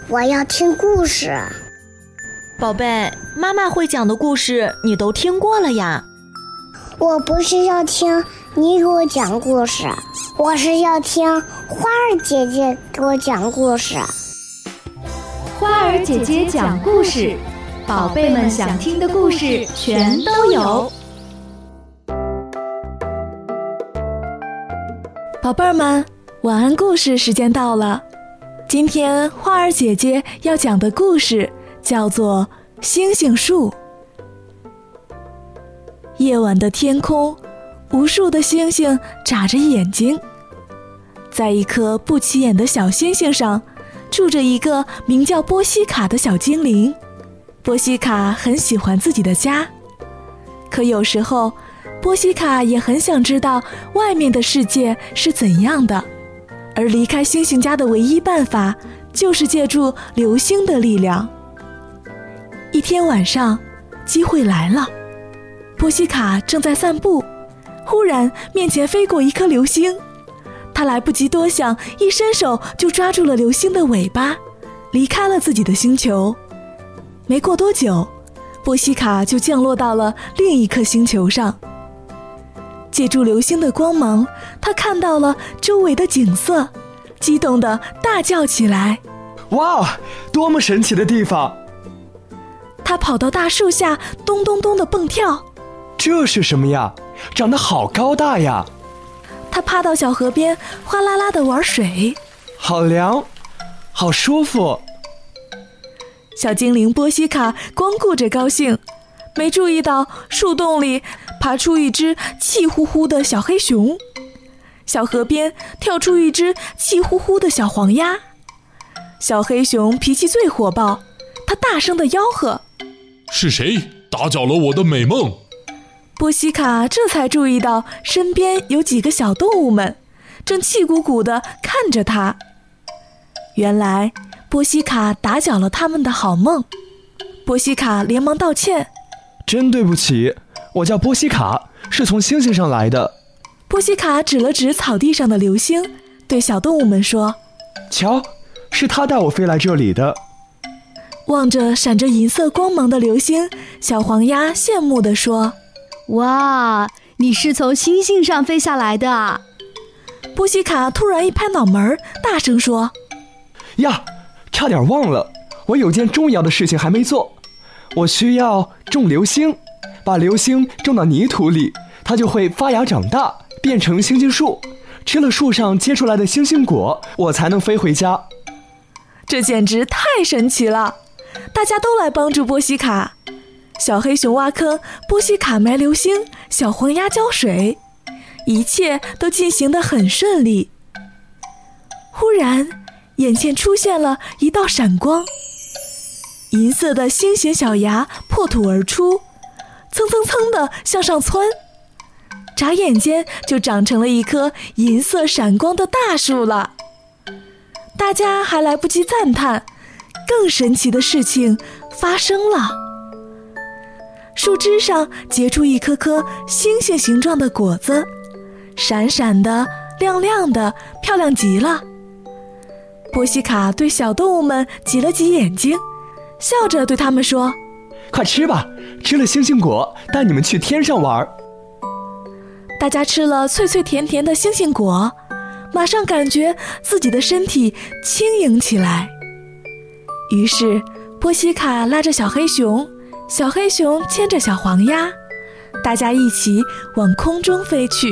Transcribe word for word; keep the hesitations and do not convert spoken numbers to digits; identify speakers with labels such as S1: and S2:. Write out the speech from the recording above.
S1: 我要听故事。
S2: 宝贝，妈妈会讲的故事你都听过了呀？
S1: 我不是要听你给我讲故事，我是要听花儿姐姐给我讲故事。
S3: 花儿姐姐讲故事，宝贝们想听的故事全都有。
S4: 宝贝儿们，晚安故事时间到了。今天花儿姐姐要讲的故事叫做《星星树》。夜晚的天空，无数的星星眨着眼睛。在一颗不起眼的小星星上，住着一个名叫波西卡的小精灵。波西卡很喜欢自己的家，可有时候波西卡也很想知道外面的世界是怎样的，而离开星星家的唯一办法就是借助流星的力量。一天晚上，机会来了，波西卡正在散步，忽然面前飞过一颗流星，他来不及多想，一伸手就抓住了流星的尾巴，离开了自己的星球。没过多久，波西卡就降落到了另一颗星球上。借助流星的光芒，他看到了周围的景色，激动地大叫起来：
S5: 哇，多么神奇的地方！
S4: 他跑到大树下，咚咚咚地蹦跳。
S5: 这是什么呀？长得好高大呀！
S4: 他趴到小河边，哗啦啦地玩水。
S5: 好凉，好舒服。
S4: 小精灵波西卡光顾着高兴，没注意到树洞里爬出一只气呼呼的小黑熊，小河边跳出一只气呼呼的小黄鸭。小黑熊脾气最火爆，他大声地吆喝：
S6: 是谁打搅了我的美梦？
S4: 波西卡这才注意到身边有几个小动物们正气鼓鼓地看着他。原来波西卡打搅了他们的好梦。波西卡连忙道歉：
S5: 真对不起，我叫波西卡，是从星星上来的。
S4: 波西卡指了指草地上的流星，对小动物们说：
S5: 瞧，是他带我飞来这里的。
S4: 望着闪着银色光芒的流星，小黄鸭羡慕地说：
S3: 哇，你是从星星上飞下来的啊！
S4: 波西卡突然一拍脑门，大声说：
S5: 呀，差点忘了，我有件重要的事情还没做。我需要种流星，把流星种到泥土里，它就会发芽长大，变成星星树。吃了树上结出来的星星果，我才能飞回家。
S4: 这简直太神奇了！大家都来帮助波西卡。小黑熊挖坑，波西卡埋流星，小黄鸭浇水，一切都进行得很顺利。忽然，眼前出现了一道闪光，银色的星形小芽破土而出，蹭蹭蹭地向上窜，眨眼间就长成了一棵银色闪光的大树了。大家还来不及赞叹，更神奇的事情发生了。树枝上结出一颗颗星星形状的果子，闪闪的，亮亮的，漂亮极了。波西卡对小动物们挤了挤眼睛，笑着对他们说：
S5: 快吃吧，吃了星星果，带你们去天上玩。
S4: 大家吃了脆脆甜甜的星星果，马上感觉自己的身体轻盈起来。于是波西卡拉着小黑熊，小黑熊牵着小黄鸭，大家一起往空中飞去。